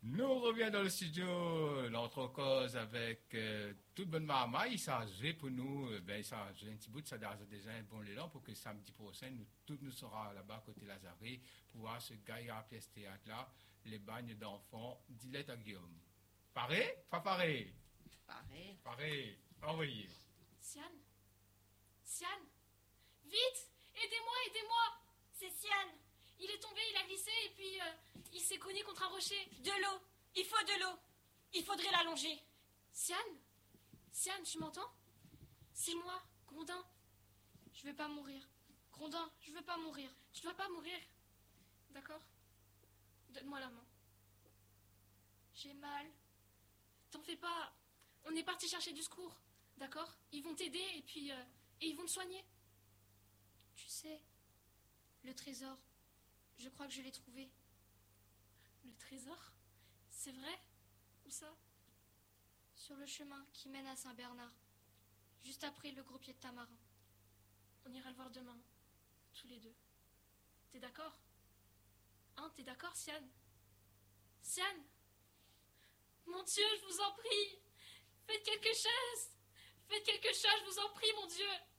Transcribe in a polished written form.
Nous revenons dans le studio, notre cause avec toute bonne maman. Il s'agit pour nous, il s'agit un petit bout de ça déjà un bon élan pour que samedi prochain, nous serons là-bas côté Lazare pour voir ce gars à pièce théâtre là, les bagnes d'enfants d'Ilette à Guillaume. Paré? Pas paré? Paré. Paré. Envoyez. Sian? Sian? Vite! Aidez-moi! C'est Sian! Il est tombé, il a glissé et puis il s'est cogné contre un rocher. De l'eau! Il faut de l'eau! Il faudrait l'allonger. Sian? Sian, tu m'entends? C'est moi, Grondin. Je veux pas mourir. Grondin, je veux pas mourir. Tu dois pas mourir. D'accord? Donne-moi la main. J'ai mal. T'en fais pas. On est parti chercher du secours. D'accord? Ils vont t'aider et puis et ils vont te soigner. Tu sais, le trésor, je crois que je l'ai trouvé. Le trésor? C'est vrai? Où ça? Sur le chemin qui mène à Saint-Bernard, juste après le gros pied de tamarin. On ira le voir demain, tous les deux. T'es d'accord? Hein, t'es d'accord, Sian? Sian? Mon Dieu, je vous en prie! Faites quelque chose! Faites quelque chose, je vous en prie, mon Dieu!